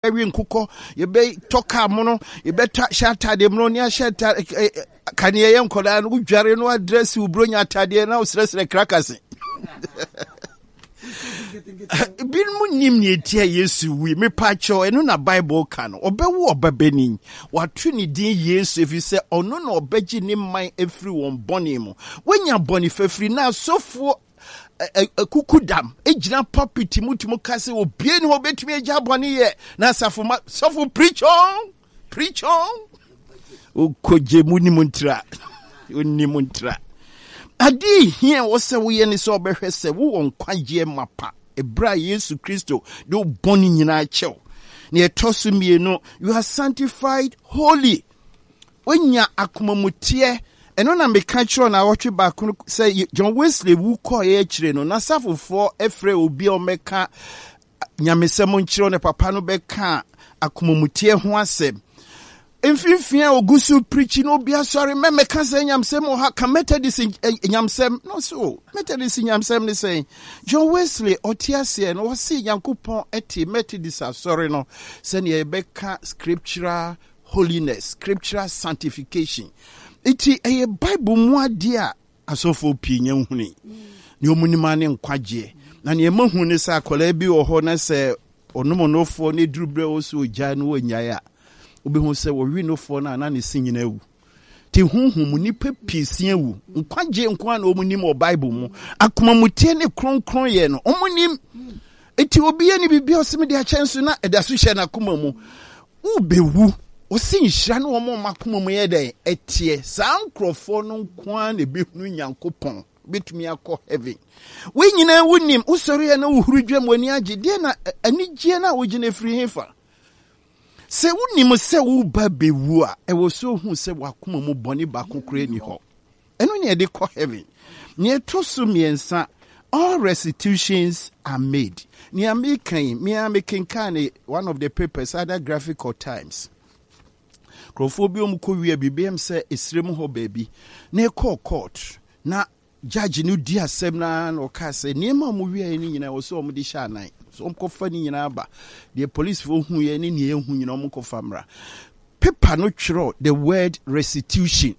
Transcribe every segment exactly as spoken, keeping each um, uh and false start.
kawi nkuko ye be toka mono ye be shata de mono nia shata kaniye yenkoda no dware no address ubronya atade na usresre crackers bin mu nim ne etia Yesu wi me pacho eno na Bible kan obewo obabeni watu ni din Yesu if you say ono na obeji ni man efri won boni mu wenya boni fafri na sofo kukudam ejina papiti mutumu kase obie ni obetumi eja boni ye na safo sofo preach on preach on ukoje muni muntra onni muntra adi here wose wo ye ni so obehwese wo won kwaje mapa ebra Yesu Kristo do boni nyina chew na etosu mienu you are sanctified holy wenya akomamutie eno na meka chiro na wotwe ba ko say John Wesley wu ko ye chire no na safofo efre obi o meka nyamesem nchiro ne papa no beka akomamutie ho asem Infifia ogusu preaching obia sorry me me kan say nyamsem o ha kan methodist nyamsem no so methodist nyamsem ni say John Wesley otiase no wasi yankopon eti methodist sorry no say ne beka scriptural holiness scriptural sanctification iti e Bible mu ade a asofo pinya huni ne omunima ne nkwaje na ne mahu ne sa akola bi wo ho na say onomonofo ne durubre wo so ogya no wanyaya obehu se wo wi no fo na na ne sinyina wu ti hunhum ni pepisia wu nkwaje nkwa na omunim o Bible mu akomamutie ne kronkron ye no omunim eti obi ye ni bibia oseme de achenso na edaso hye na akomamu ubewu osinhira na omo makomamu ye den etie sankrofo no nkwa na behunu nyankopon betumi akọ heaven we nyina wunim usori ye na uhuru dwam wani age de na anigye na wogine free hefa se unim se wo ba bewu a e wo so hu se wakoma mu boni ba kokore ni ho eno ne de ko heaven ne to so miensa all restitutions are made ne american me american kan one of the papers either Graphic or Times crofobia mu ko wi abibem se esrem ho baby ne call court na judge no di asem na no ka se ne ma mu wi ani nyina wo so mu di sha nan so mkofa ni nyina ba the police for hu ye ni ne hu nyina mkofa mra paper no twiro the word restitution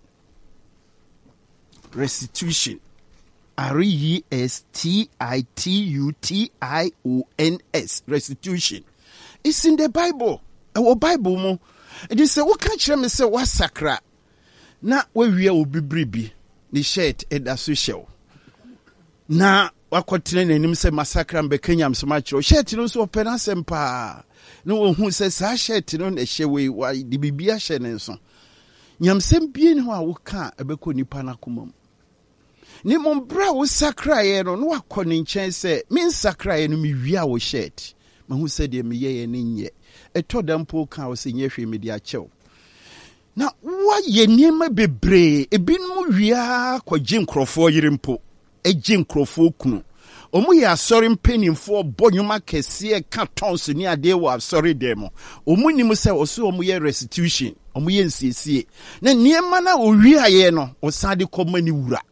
restitution R E S T I T U T I O N S restitution it's in the Bible our Bible mo it is say what can kire me say what sakra na we wi obi bribi ni shirt edaso show na wakotene nanim se massacre mbekenya msomachiro shirt no so opena sempa no ohun se sa shirt no na hyewe wa di bibia hye ne nso nyamsem bie ne ho a wo ka ebeko nipa na komam ni mombra wo sakra ye no no wakone nchen se min sakra ye no mi wia wo shirt mahu se de me ye ye ne nye etodampo ka wo se nye hwe me dia chew na wa ye niema bebre ebinmu wia kwa jim krofo yirimpo ejim krofo kunu omu ya asori mpenimfo bonyuma kese ka tons ni ade wa asori demo omu nimu se oso omu ye restitution omu ye nsiesie na niema na owia ye no osade komani wura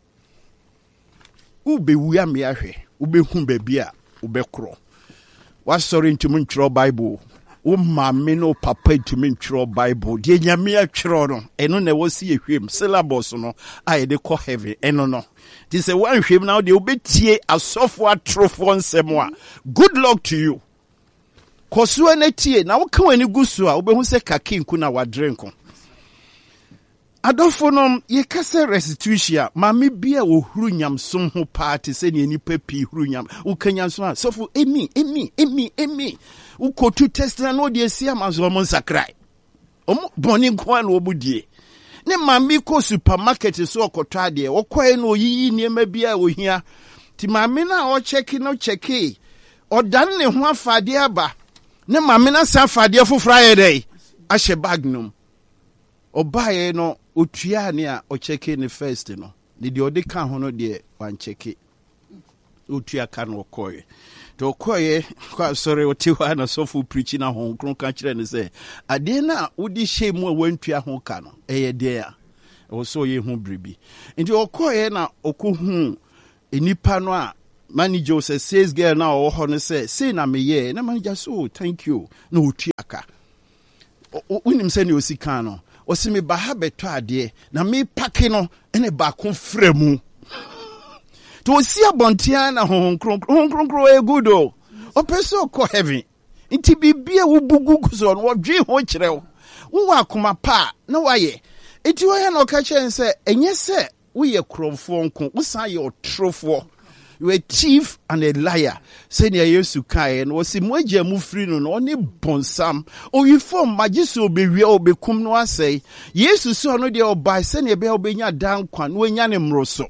ube wia me ahwe ube hu baby a ube kro wa sorry ntumi ntro Bible o mame no papa ntumi ntro Bible de nyame atwero no eno na wosi ehwem syllabus no a de ko heaven eno no ti se wan hwem na de obetie asofo atrofo nsemo a good luck to you koso na tie na wo kan wani gusu a obehu se kakinku na wadrenko adofo no ye kase restitution mame bia wo huru nyamsom ho party se ne nipa pi huru nyam wo kanyanso a sofo emi emi emi emi wo kotu test na no de sia mazo mo sakrai omo boni kwa na obudie ne mame ko supermarket so okoto ade wo kwae na oyiyi niema bia ohia ti mame na o check no check odan ne ho afade aba ne mame na sa afade fofora ye dai ahye bag num obaye no otua ne a o check ne first no ne de odi ka ho no de wan check otua ka no koye to koye kwa sorry otiwa na sofu preaching na ho kron ka kire ne say ade na odi shemu a wantua ho ka no eye de a o so ye hu bribi nti okoye na okohu enipa no a manager says sales girl now or honor say say na me ye na manager so thank you no utiaka unim say ni osika no o se me ba ha beto ade na me pake no ene ba kon fremu to si abontia na hon kron kron kron kron e good o o person ko heaven nti bibia wo bugu so no dwe ho kire wo wo akoma pa na waye enti wo ya na o ka chen say enye say wo ye kromfo nko wo san ye otrofo. You a thief and a liar. Say near Yesu kai and was him wager mu free no only bonsam. Or you form magiso be real be cum no say. Yesu so no dear by send a bell be down quan when yanim rosso.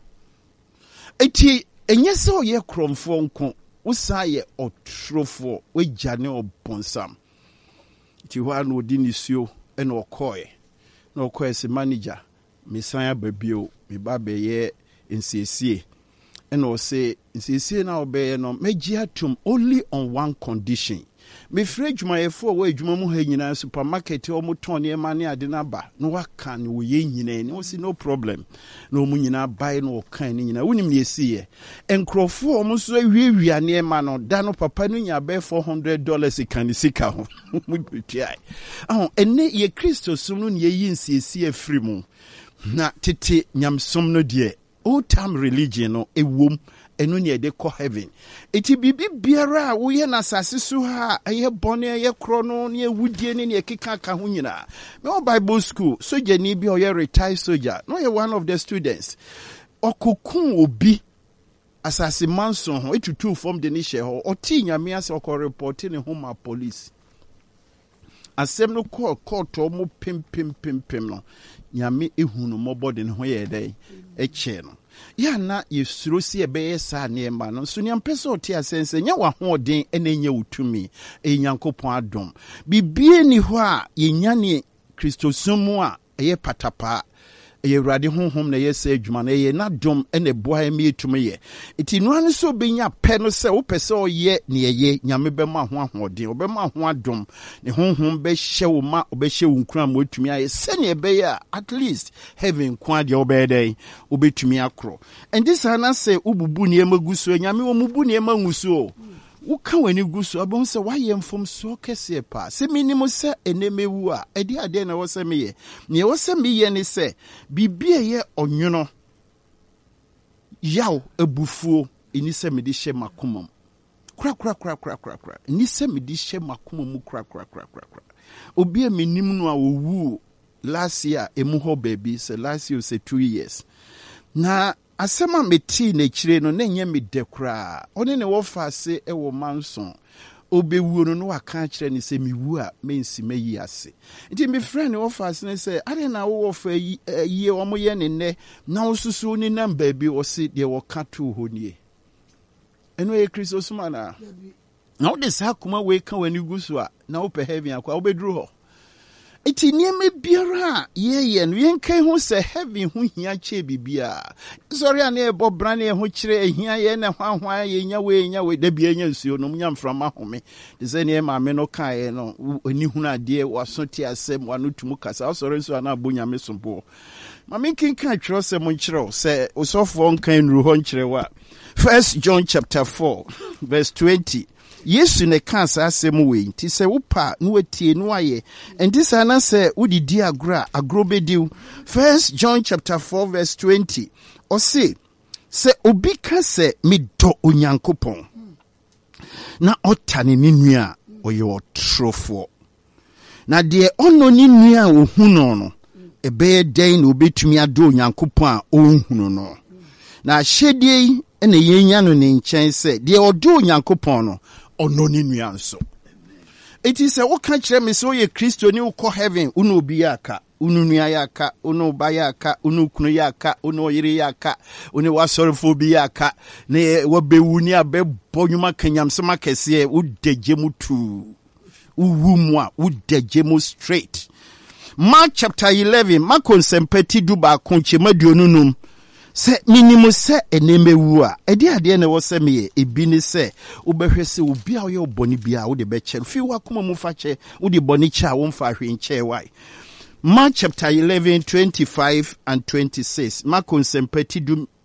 Eti and yes so ye crom phone con usaye or trofo we jane or bonsam. Tiwan would dinisio and or coy. No quest manager. Messiah babio, me babe ye in C C. And or say, see, say now obey no mejiatum only on one condition. Me fridge my four way jumamu hanging supermarket or mutoni money I didn't buy. No what can we yin no see no problem. No munina buy no kind in a winning ye see. And crow four almost so we are near man or dano papa nunya bear four hundred dollars a can see cow. Oh, and ne ye Christo soon ye yin see see a free moon. Na titi nyam somno dear. Old time religion no a womb and no near they call heaven. It be biara we an assassin ha a ye bonnet a ye chrono near woodian in ye kika kahunina. No Bible school, so Jenny be or ye retired soldier, no ye one of the students. Or cocoon will be assassin manson, or to two from the niche or teen ya meas or reporting in home our police. As some no call call to mo pim pim pim pim no. Nyame ehunu mobod ne ho ye dey e che no ya na yesuro si e be sa ne ma no so nyam pese oti asense nya wa ho den ene nya utumi e nyankopon adom bibie ni ho a ye nya ne kristosumu a ye patapa ye wrade honhom na ye se adwuma na ye na dom ene boa mi etumi ye iti no an so benya pe no se wo pese o ye ne ye nyame be ma ho ahoden wo be ma ho adom ne honhom be hye wo ma wo be hye wo nkura ma otumi aye se ne be ya at least heaven kwa de wo be dey wo betumi akro and this ana say ububu ne maguso nyame wo mubu ne manguso wo ka wani guso abon se wa ye mfom so kese pa se minimo se enemewu a edi ade na wo se me ye ne wo se me ye ne se bibie ye onwono yaw ebufuo eni se me di hye makomam kra kra kra kra kra kra eni se me di hye makomam mu kra kra kra kra kra obi amenim no a owu last year emu ho baby se last year se two years na asema meti na chire no na nya me dekra one ne wo fa se e wo manson obewu no no aka chire ni se miwu a mensi mayi ase nti me friend wo fa se ne se ade na wo fa yi o mo ye ne ne na wo susu ni number bi o se de wo ka to ho nie eno e Kristo suma na na wo de sa kuma we ka wani gusu a na wo pe heaven akwa wo bedru ho iti nieme biara ye ye no yen kai ho se heaven ho hia che bibia sorry an e bo brane ho kire ehia ye na hwa hwa ye nya we nya we da bia nya nsuo no nya mframa home de se ne ma me no kai no ani hunu ade waso ti asem wano tumu kasa sorry nso ana abonya me sombo ma me kin kan twro se mo nkire se osofo nkan nru ho nkire wa First John chapter four verse twenty. Yesu ne kansa asem we nti se wopa no atie no aye enti sa na se wodidi agra agrobediw. First John chapter four verse twenty o se se obi ka se medɔ onyankopɔn na ɔtane ne nua ɔyɛ ɔtrofo na de ɔno ne nua ohu no no ɛbɛyɛ den na obetumi adɔ onyankopɔn a ɔhunu no na hyɛdie ene yenya no ne nkyɛn se de ɔdɔ onyankopɔn no ono ni nuanso. It is a woka kire me so ye Kristo ni ukọ heaven unu obi yaka unu nua yaka unu ba yaka unu kunu yaka unu yire yaka unu wasorofo bi yaka ne wabewu ni abebɔ nwuma kanyamsema kese wo degye mu tu uwu mu a wo degye mu straight. Mark chapter eleven Marko nsempati du ba konche maduonunum se minimo se enemewu a edi ade na wo se me ebi ni se ubehwe se obi a wo ye oboni bia wo de be che fi wa kuma mu fa che wo de boni cha wo mfa hwe nche wai. Mark chapter eleven twenty-five and twenty-six Marko nsempati du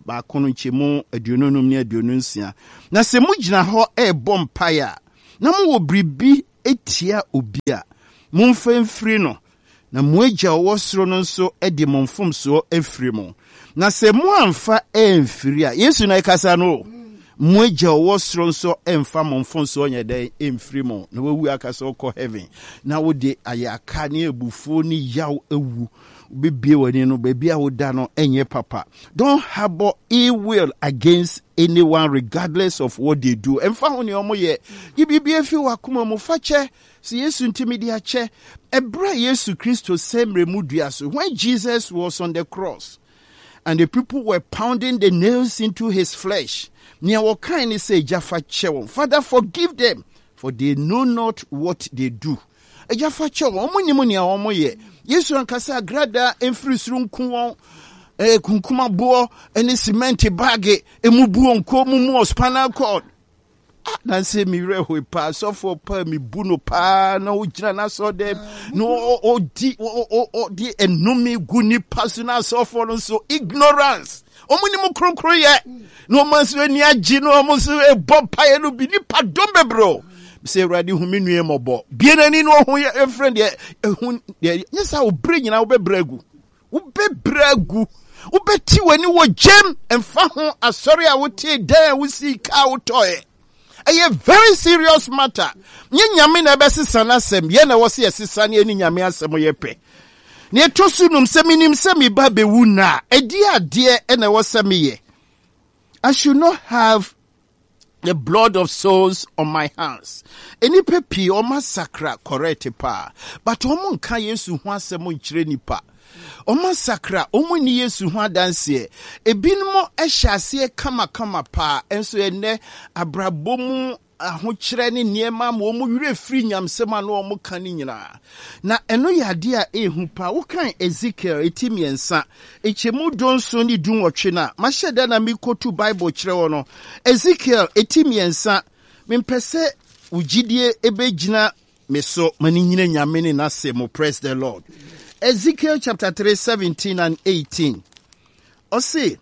ba kono nchemu aduononum ne aduononsia na se mu gina ho e bom paya na mo wo bribi etia obi a mumfemfiri no na moagya wo soro no nso e de momfom so afiri mo na se mo amfa emfiri a Yesu na ikasa no moagya wo soro nso emfa momfom so nya dai emfiri mo na wawu akasa okọ heaven na wo de ayaka ne ebufo ni yaw ewu bibie wani no baby a woda no enye papa. Don't harbor ill will against anyone regardless of what they do. Emfa ho ne omo ye yibibie fi wakoma mo fache si Yesu ntimidi ache ebra Yesu Christo semre mudua so when Jesus was on the cross and the people were pounding the nails into his flesh. Nia wo kan ni say jafa chewo Father forgive them for they know not what they do. Ejafa chewo omo ni mo nia omo ye Yesu ankasa grada emfiri suru nkuwon eh kunkuma bo ene cement bag emubuo nko mumu spinal cord ah na se mi reho pa so for pa mi buno pa na ojina na so dem no o di o o di enumi guni personal so for so ignorance omuni mu kronkro ye no manso ani agi no omuso e bob pa ye no bi ni padom bebro say ready hu me nue mobo bie nani no ho ye friend ye hu ye yesa wo bre nyina wo bebragu wo bebragu wo beti wani wo gem emfa ho asori a wo tie dan wo si ka wo toye a very serious matter nye nyame na besesa na sem ye na wo se yesesa ne ani nyame asem ye pe ne tosunum se minim se mi ba bewu na edi ade e na wo se me ye I should not have the blood of souls on my hands. Any pepi o massacre correct pa. But omo nka Yesu ho asem nkyire nipa. O massacre omo ni Yesu ho adanse. Ebinmo ehyase kama kama pa. Enso ene abrabomu ahokyere ne niema ma omo wure firi nyamsema na omo kan nyina. Na eno yade a ehu pa. Wo kan Ezekiel etimiensa. Echemu donso ni dunwotwe na. Mahede na mikotu Bible kyerɛ wo no. Ezekiel etimiensa mimpese ugidie ebegina meso mani nyina nyame ne nase mo praise the Lord. Ezekiel chapter three seventeen and eighteen. Ose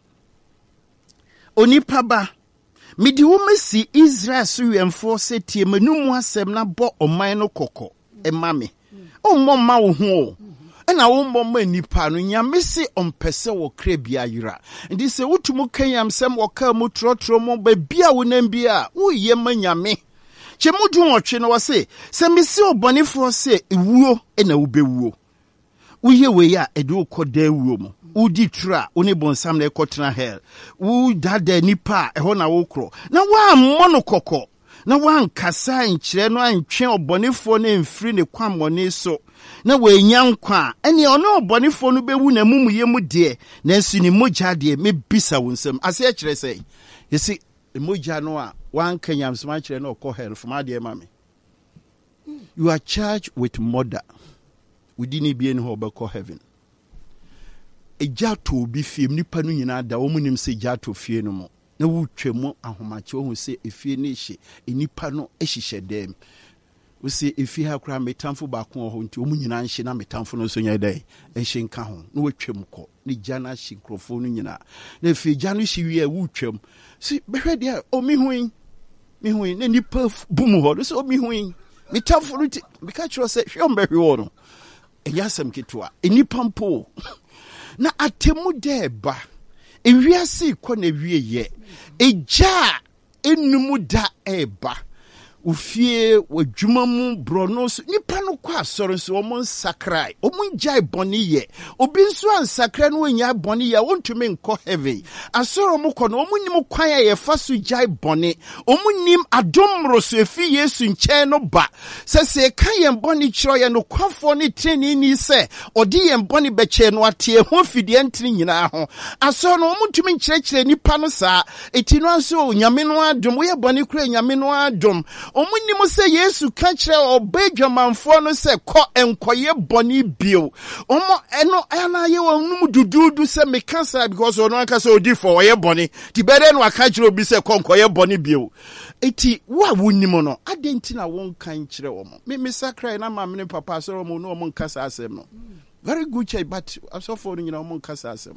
onipa ba midi wo mesi Israel so yemfo setie manum asem na bo oman no kokko ema me o mmomma wo ho ena wo mmomma nipa no nyame se ompese wo kra bia yira ndi se wotumu kanyam sem wo ka mu trotro mo ba bia wo nam bia wo ye ma nyame che mudu wotwe no wo se se mesi obonefo se ewuo ena wo bewuo wo ye we ya ede wo koda ewuo mo udi tra oni bonsam na ekotena hell wo dada nipa eho na wo kro na wa mmono kokko na wa nkasa nkyere no antwe obonefo na mfiri ne kwamone so na we nyankwa ene ono obonefo no bewu na mumuye mu de na nsu ni mogya de me bisa wonsam ase a kyere sei yesi mogya no a wan kanyamsoma kyere na okọ hell from ade ma me you are charged with murder within be in hobeko heaven. Ejato bi fiem nipa no nyina da wo munim se jato fie no mo na wo twemu ahomache wo se efie ne hye enipa no ehihye dem wo se efie ha kra metamfo ba ko ho nti wo nyina nhye na metamfo no so nya dai ehye nka ho na wo twem ko ni jana hye krofo no nyina na efie jana hye wie wo twem si behwe dia o mi huin mi huin na nipa bum ho so o mi huin metamfo no ti bika chro se hwe ombehwe wo no enyasem kitwa enipa mpo na atemu deba ewiase ko na wieye eja enumu da eba ufie wadwuma mu bronos nipa no kwa asore so omo nsakrai omo njai boni ye obi nso ansakrai no nya boni ye wontumi nko heaven asore omo ko no omo nim kwan ye fa so jai boni omo nim adomro so efi Yesu nchen no ba se se kan ye boni kiro ye no kwafo ne treni ni se odi ye boni beche no ate ho fidie ntini nyina ho asore no omo ntumi nkyerɛkyerɛ nipa no saa eti no nso nyame no adom wo ye boni kura nyame no adom omuni mo se Yesu ka kire obedwamanfo no se ko enkoye boni bio omo eno ana ye wonum dududu se me cancer because ono aka se odi for ye boni ti bere no aka kire obi se ko enkoye boni bio eti wa wonnim no adenti na won kan kire omo me me sakrai na mamne papa so omo no omo nkasa asem no very good chai but asofo no nyina omo nkasa asem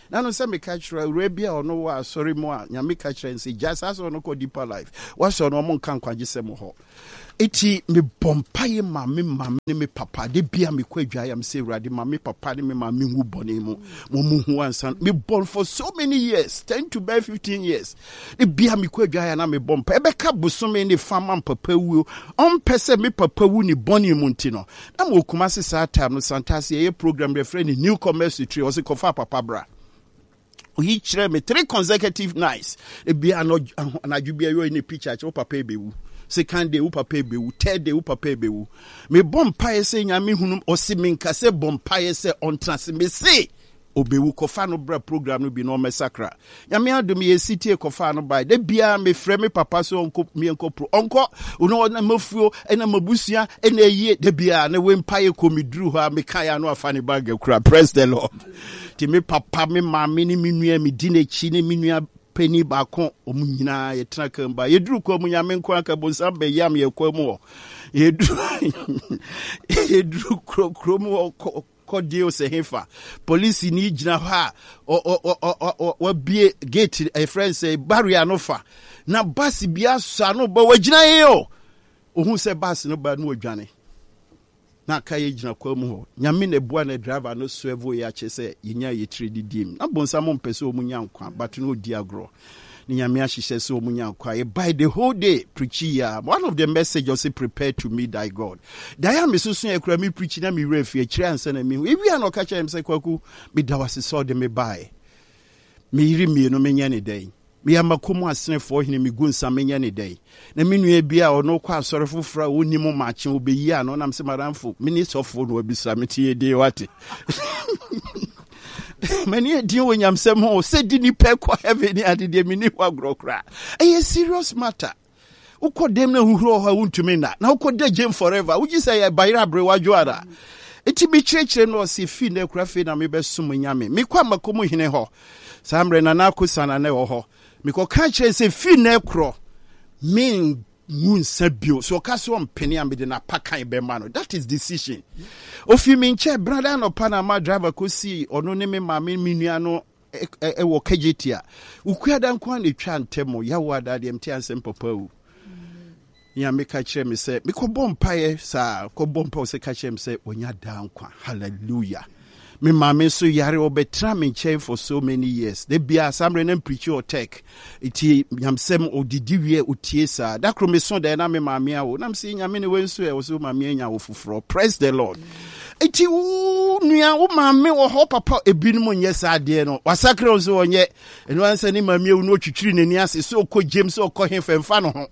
na no say me catch Arabia or no wa sorry mo a nya me catch and say just as on ko deeper life what so no mo kan kwagye sem ho eti me bompaye ma me ma me papa de bia me kwadwa am say urade ma me papa de me ma me hu bone mu mo mu hu ansan me born for so many years ten to by fifteen years de bia me kwadwa ya na me bompa e be ka bosome ne fama papa wu on pese me papa wu ni bone mu ntino na mo kuma se sa time no santase ye program referring new commerce tree o se kofa papa bra he chere me three consecutive nights e bia no na djubia yo in picture che papa e be wu second day u papa be wu third day u papa be wu me bompaye se nyame hunum osi me nka se bompaye se on trans me se obewu kofa no bra program no bi no mesakra nyame adom ye city kofa no by de bia me frɛ me papa so onko me enko pro onko uno na mafuo ena mabusua ena yie de bia na we mpaye komidru ha me kan ya no afa ne bag akura. Praise the Lord. Ti me papa me ma me ni me nua me di na chi ne me nua penny bakon omu nyina ye tena kamba ye duru ko mu nyame nko aka bonsa be yam ye kwa mu ye duru ye duru kro kro mu ko dio se hefa police ni gina ha o o o o bie gate a friend say barrier no fa na bus bia so no ba wagina ye o ohun se bus no ba no odwane na ka ye gina kwa mu ho nyame na bua na driver no swervo ya che se yinya ye trade dim na bonsa mo mpese o mu nyankwa but no di agro ni nyame ahihye se o mu nyankwa ye by the whole day preach ya one of the message you say prepare to meet thy God da ya me susu e kura me preach na me refi e kire ansa na me hu ewi an o ka kire me se kwaku me da wase so de me buy me yiri me no me nya ne dan me amakomu asenefo hene me gunsa me nya ne dan na me nua bia o no kwa asore fofora oni mo maache obeyi an nam se maramfo minisofo no abisa me tie de wate many a deal when I'm some more said didn't pay quite have any at the mini wagro. A serious matter. Who could them know who want to mean that? Now could they jam forever? Would you say a bayra brewajuada? It be church and was if fin de craffin and me best summon yammy. Me quama como hineho. Sam renanakusan and neho. Me co catch as a fin necro. Mean moon sabio. So castle penny and be in a pakai bemano. That is decision. Of you mean chair brother no Panama driver could see or no name mammy miniano e wo kejitia. Ukwadan kwani chan temo yawada the mtian sempo po. Ya me catch me say, me ko bompaye sa ko bompa se catch me say onya dan kwa. Hallelujah. Me mama so yare obetra me chain for so many years. They be a some random preacher or tech. Iti yam sem odidiwie otie sa. Da kro me so da na me mama a wo. Nam se nyame ne wenso e wo so mama nya wo foforo. Praise the Lord. Iti u nua wo mama wo ho papa ebinum nye sa de no. Wasakre onso onye. Eno ansa ni mama ewu no twitwiri nani ase so ko James so ko hemfemfa no ho.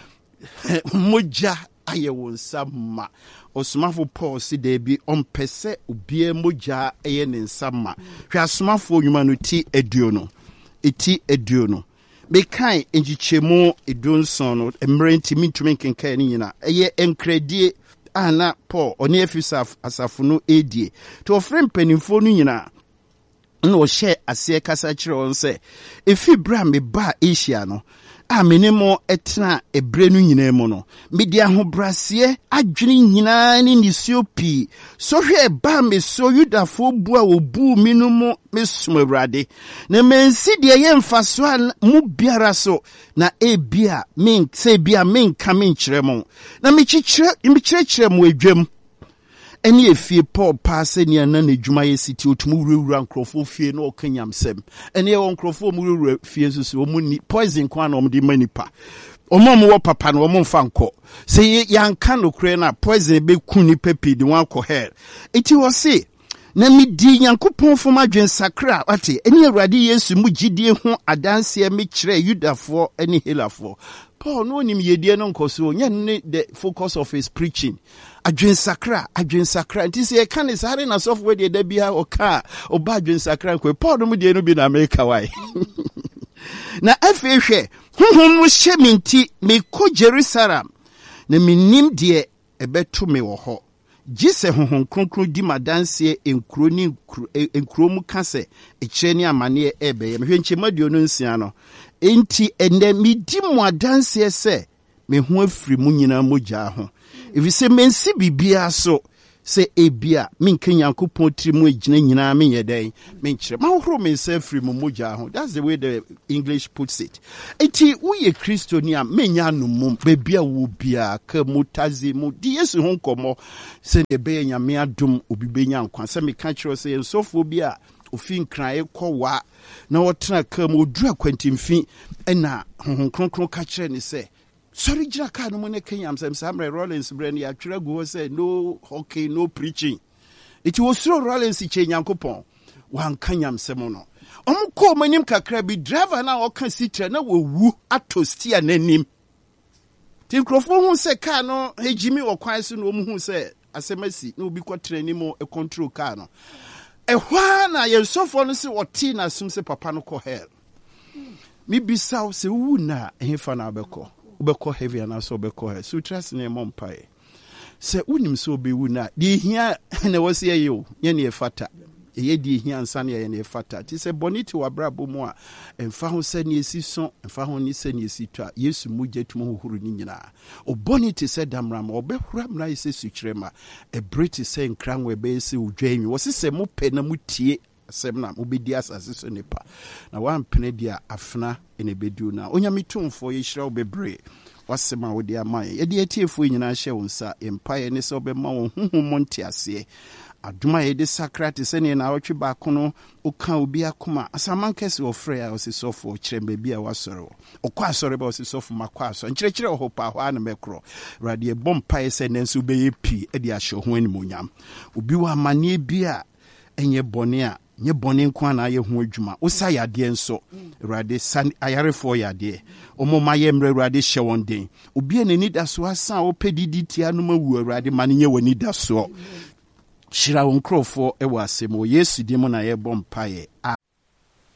Moja aye wo nsama. Osmafo Paul si debi on pese ubie moja eye ne nsama hwe asmafo nyuma no ti eduono eti eduono be kan enjichemu edonson no emre ntimi ntumi kenkan ni nyina eye enkredie ana Paul oni afisaf asafo no edie to ofrem panimfo no nyina no share ase kasa kire on se efi bra me ba Asia no a menemo etna ebre no nyina mu no medi ahobrase adwene nyina ni nisiopi so hwe ba me so yudafo bua obu minumu mesum awrade na mensi de ye mfaso mu biara so na ebia men se bia men ka men kire mo na me kikire me kire kire mo adwam eni efie Paul pass eni ana na dwuma ye city otumu wurawura nkrofo fie na okanyam sem eni e nkrofo mu wurawura fie susu omu ni poison kwa na omde manipa omom wo papa na omom fa nko se yanka no kure na poison be kuni pepi de wan ko hair eti wo se na mi di Nyankopon fom adwen sakra ate eni awurade Yesu mu gidie ho adanse me kire Yudafo eni Helafo Paul no nim yedie no nkoso nya ne the focus of his preaching adwen sakra adwen sakra nti se e kan sare na software de da bia o ka o ba adwen sakra nko Paul no mu de no bi na America wai na afi hwe honhom mu hye minti me ko Jerusalem na minim de ebeto me wo ho gise honhom kronkron di madanse enkuro ni enkuro mu kase e kire ni amane e be ye me hwe nchema dio no nsia no enti ende mi di mu adanse se me ho afiri mu nyina mogya ho if you say mensi bibia so se ebia min kenyankopon trimu ejina nyina men yeden men kire ma horo men se free mu moja ho. That's the way the English puts it. Eti uye Kristo ni a menya no mum bebia wo bia ka mutazi mu di Yesu ho nkomo se de be nyame adom obi benya nkwa se me ka kire se ensofo bia ofin kran ekwa na wotena ka mu odura kwantimfi na honhon kronkron ka kire ni se sorry jira ka no ne Kenya am Samuel Rollins brand ya twere go say no hockey no preaching. It was so Rollins che Nyankopon wan kanyam sem no. Omo ko manim kakra bi driver na o kan sitra na wowu atosti ananim. Tin krofo hu se ka no hejimi wo kwan so no omo hu se asemasi na obi kwatra ni mo e control ka no. E hwa na ye sofo no se woti na sum se papa no ko hell. Mi bisaw se wu na ehfa na abeko. Ubeko heavy and also beko he. So trust in a mom pie. Se unim so be wuna. Di here ne was here you. Yen ye fata. Ye di here and sunny and ye fata. Tis a bonito wa brabo moa. And found send ye si son. And found ni send ye si tra. Yes, mujet mo hurunina. O bonito said damram. Or be ram na se sutrema. A British saying cram we base u dream. Was this a mo pena mutie? Semna mobidias asiso nipa na wan penedia afna ene bedu na onyame tumfo ye hira obebre wasema wo dia man ye de atiefo nyina hye wonsa empire ne so be ma wo huhu monte ase aduma ye de sakrate sene na wotwe ba kono oka obi akoma asamankese ofre a osisofo kirembe bia wasoro okwa asore ba osisofo makwa aso nkirekire ho pa ho ana mekro rade bompa se nenso be ye pi e de ahye ho ani monyam obi wa mane bia enye bone a nye bone nko na ye ho adwuma usa yade enso Awurade san ayarefo yade omoma ye mre Awurade hye won den obi enani da so asan opedidi tia no mawu Awurade mane nye wani da so shira won krofo e wa asemo Yesu di mo na ye bompa ye.